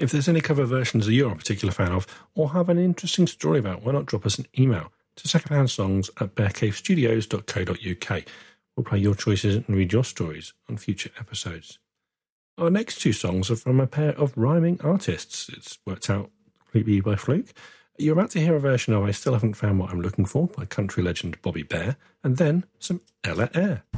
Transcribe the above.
If there's any cover versions that you're a particular fan of, or have an interesting story about, why not drop us an email to secondhandssongs@bearcavestudios.co.uk. We'll play your choices and read your stories on future episodes. Our next two songs are from a pair of rhyming artists. It's worked out completely by fluke. You're about to hear a version of I Still Haven't Found What I'm Looking For by country legend Bobby Bare, and then some Ella Eyre.